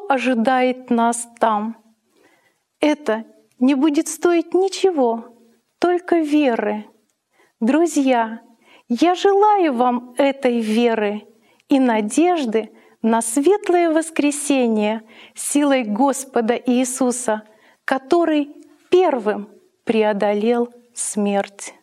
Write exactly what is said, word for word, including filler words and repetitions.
ожидает нас там. Это не будет стоить ничего, только веры. Друзья, я желаю вам этой веры и надежды на светлое воскресение силой Господа Иисуса, который первым преодолел смерть.